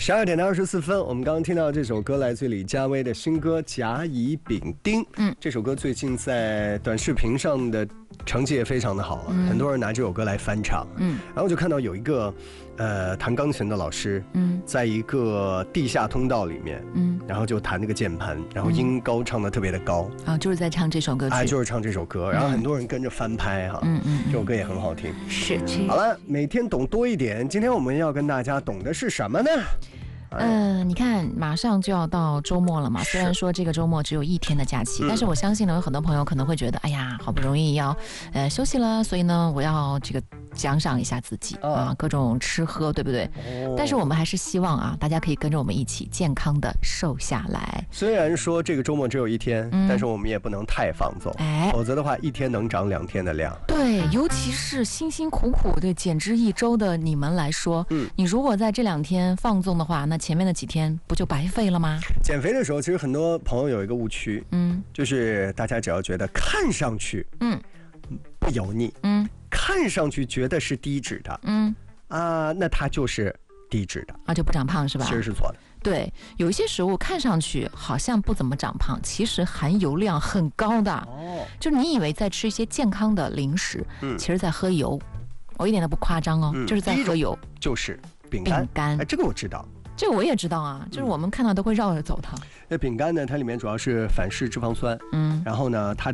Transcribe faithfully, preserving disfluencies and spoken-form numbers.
十二点的二十四分，我们刚刚听到这首歌来自李佳薇的新歌《甲乙丙丁》。嗯，这首歌最近在短视频上的成绩也非常的好，嗯、很多人拿这首歌来翻唱。嗯，然后就看到有一个呃弹钢琴的老师，嗯，在一个地下通道里面，嗯，然后就弹那个键盘，然后音高唱的特别的高啊，就是在唱这首歌曲， 啊，就是唱这首歌，然后很多人跟着翻拍哈，嗯嗯，这首歌也很好听。 是， 好了，每天懂多一点，今天我们要跟大家懂的是什么呢？ 嗯、呃，你看，马上就要到周末了嘛。虽然说这个周末只有一天的假期，嗯、但是我相信呢，有很多朋友可能会觉得，哎呀，好不容易要呃休息了，所以呢，我要这个奖赏一下自己、哦、啊，各种吃喝，对不对？哦、但是我们还是希望啊，大家可以跟着我们一起健康的瘦下来。 虽然说这个周末只有一天，嗯、但是我们也不能太放纵，哎，否则的话，一天能长两天的量。 对，尤其是辛辛苦苦对减脂一周的你们来说，嗯，你如果在这两天放纵的话，那前面的几天不就白费了吗？ 减肥的时候，其实很多朋友有一个误区，嗯，就是大家只要觉得看上去，嗯，不油腻，嗯，看上去觉得是低脂的，嗯啊，那它就是低脂的啊，就不长胖是吧？ 其实是错的。 对，有一些食物看上去好像不怎么长胖，其实含油量很高的。哦，就你以为在吃一些健康的零食，嗯，其实在喝油。我一点都不夸张哦，嗯、就是在喝油。 就是饼干，饼干，哎，这个我知道。 这个我也知道啊，就是我们看到都会绕着走的。 那饼干呢，它里面主要是反式脂肪酸，嗯，然后呢，它的